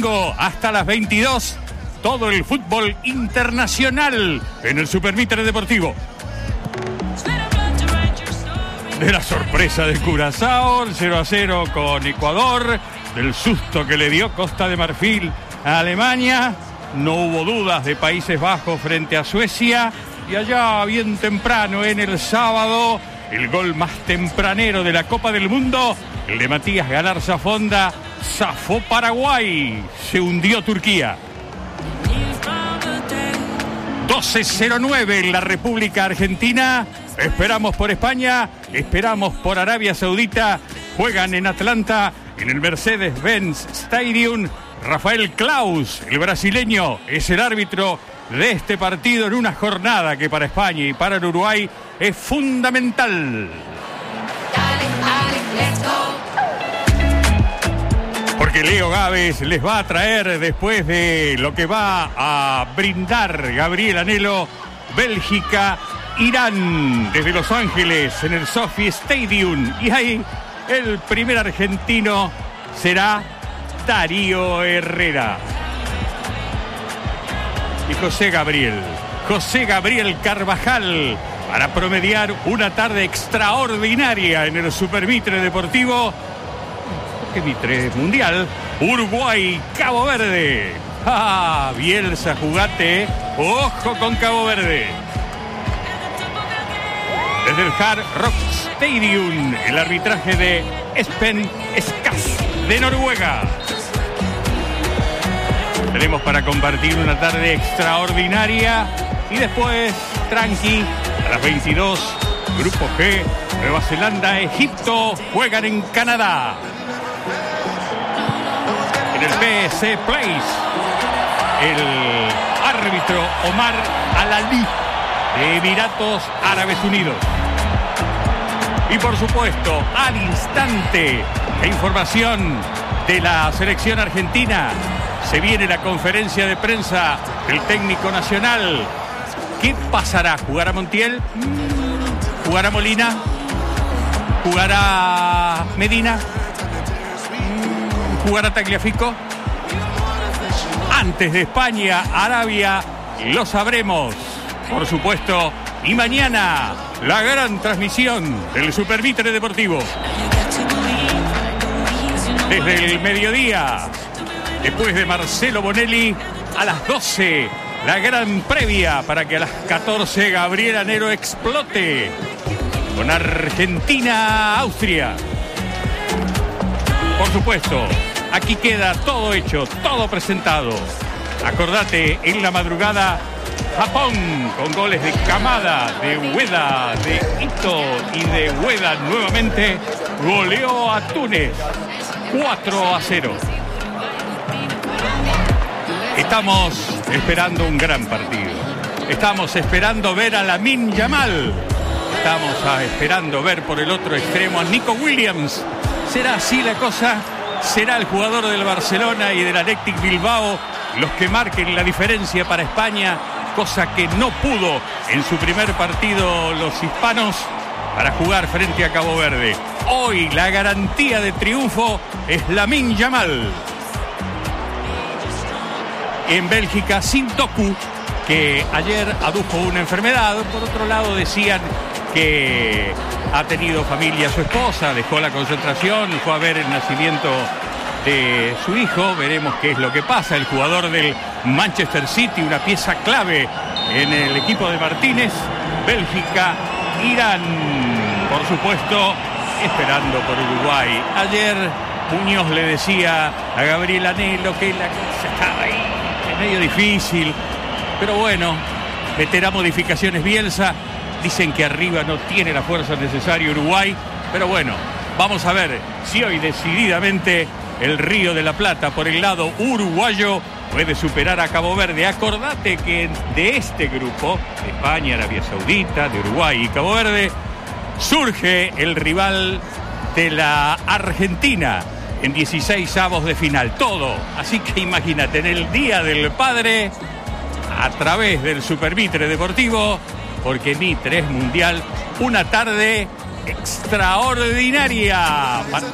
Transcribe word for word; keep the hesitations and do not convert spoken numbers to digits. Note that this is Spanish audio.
domingo hasta las veintidós, todo el fútbol internacional en el Supermitre Deportivo. De la sorpresa de Curazao, el cero a cero con Ecuador, del susto que le dio Costa de Marfil a Alemania, no hubo dudas de Países Bajos frente a Suecia, y allá bien temprano en el sábado, el gol más tempranero de la Copa del Mundo, el de Matías Galarza Fonda, zafó Paraguay, se hundió Turquía. doce cero nueve en la República Argentina. Esperamos por España, esperamos por Arabia Saudita. Juegan en Atlanta, en el Mercedes-Benz Stadium. Rafael Claus, el brasileño, es el árbitro de este partido en una jornada que para España y para el Uruguay es fundamental. Porque Leo Gávez les va a traer, después de lo que va a brindar Gabriel Anhelo, Bélgica, Irán, desde Los Ángeles, en el SoFi Stadium. Y ahí el primer argentino será Darío Herrera. Y José Gabriel, José Gabriel Carvajal, para promediar una tarde extraordinaria en el Supermitre Deportivo. ¿Qué Mitre mundial? Uruguay, Cabo Verde. ¡Ah! Bielsa, jugate. ¡Ojo con Cabo Verde! Desde el Hard Rock Stadium, el arbitraje de Espen Skas de Noruega. Tenemos para compartir una tarde extraordinaria y después, tranqui, a las veintidós, Grupo G, Nueva Zelanda, Egipto, juegan en Canadá. En el P S C Place, el árbitro Omar Al-Ali de Emiratos Árabes Unidos. Y por supuesto, al instante, la información de la selección argentina. Se viene la conferencia de prensa del técnico nacional. ¿Qué pasará? ¿Jugará Montiel? ¿Jugará Molina? ¿Jugará Medina? ¿Jugará Tagliafico? Antes de España, Arabia, lo sabremos, por supuesto. Y mañana, la gran transmisión del Supermitre Deportivo. Desde el mediodía, después de Marcelo Bonelli, a las doce, la gran previa para que a las catorce Gabriel Anhelo explote con Argentina-Austria. Por supuesto, aquí queda todo hecho, todo presentado. Acordate, en la madrugada, Japón, con goles de Kamada, de Ueda, de Ito y de Ueda nuevamente, goleó a Túnez cuatro a cero. Estamos esperando un gran partido. Estamos esperando ver a Lamine Yamal. Estamos a, esperando ver por el otro extremo a Nico Williams. ¿Será así la cosa? ¿Será el jugador del Barcelona y del Athletic Bilbao los que marquen la diferencia para España? Cosa que no pudo en su primer partido los hispanos para jugar frente a Cabo Verde. Hoy la garantía de triunfo es Lamine Yamal. En Bélgica, sin Doku, que ayer adujo una enfermedad. Por otro lado, decían que ha tenido familia su esposa, dejó la concentración, fue a ver el nacimiento de su hijo. Veremos qué es lo que pasa. El jugador del Manchester City, una pieza clave en el equipo de Martínez. Bélgica, Irán, por supuesto, esperando por Uruguay. Ayer Muñoz le decía a Gabriel Anhelo que la cosa estaba ahí, medio difícil, pero bueno, meterá modificaciones Bielsa. Dicen que arriba no tiene la fuerza necesaria Uruguay, pero bueno, vamos a ver si hoy decididamente el Río de la Plata por el lado uruguayo puede superar a Cabo Verde. Acordate que de este grupo, de España, Arabia Saudita, de Uruguay y Cabo Verde, surge el rival de la Argentina en dieciseisavos de final. Todo. Así que imagínate, en el Día del Padre, a través del Supermitre Deportivo, porque Mitre es mundial, una tarde extraordinaria para